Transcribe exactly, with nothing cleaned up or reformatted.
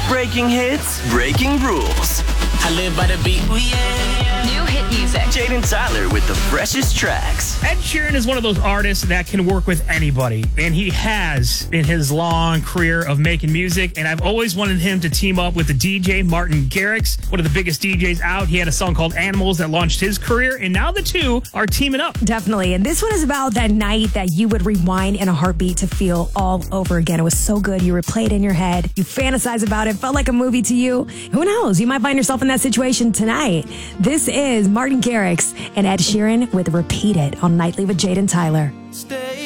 Breaking hits, breaking rules. I live by the beat. Ooh, yeah. New hit music. Jaden Tyler with the freshest tracks. Ed Sheeran is one of those artists that can work with anybody, and he has in his long career of making music, and I've always wanted him to team up with the D J Martin Garrix, one of the biggest D Js out. He had a song called Animals that launched his career, and now the two are teaming up. Definitely, and this one is about that night that you would rewind in a heartbeat to feel all over again. It was so good. You replay it in your head. You fantasize about it. Felt like a movie to you. Who knows? You might find yourself in that situation tonight. This is Martin Garrix and Ed Sheeran with Repeat It on Nightly with Jaden Tyler. Stay